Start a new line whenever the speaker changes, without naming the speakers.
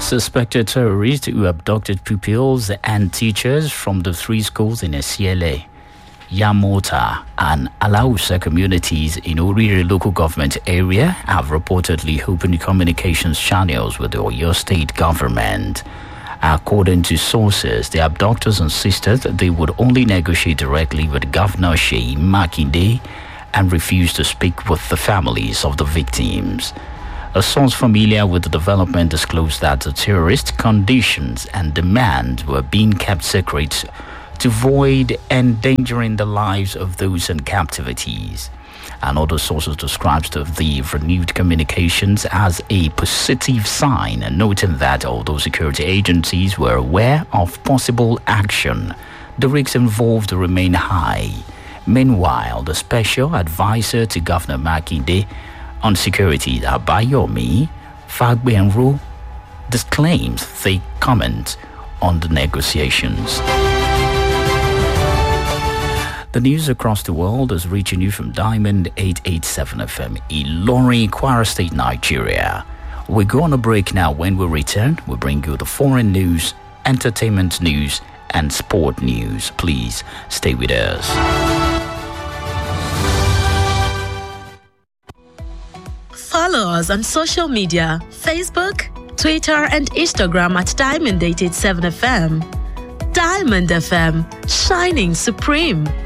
Suspected terrorists who abducted pupils and teachers from the 3 schools in Esiele, Yamota and Alausa communities in Orire local government area have reportedly opened communications channels with the Oyo state government. According to sources, the abductors insisted that they would only negotiate directly with Governor Seyi Makinde and refused to speak with the families of the victims. A source familiar with the development disclosed that the terrorist conditions and demands were being kept secret to avoid endangering the lives of those in captivities. Another sources describes the renewed communications as a positive sign, noting that although security agencies were aware of possible action, the risks involved remain high. Meanwhile, the special advisor to Governor Makinde on security, Abayomi Fagbenro, disclaims they comment on the negotiations. The news across the world is reaching you from Diamond 887 FM, Ilorin, Kwara State, Nigeria. We go on a break now. When we return, we'll bring you the foreign news, entertainment news, and sport news. Please stay with us.
Follow us on social media, Facebook, Twitter, and Instagram at Diamond 887 FM. Diamond FM, shining supreme.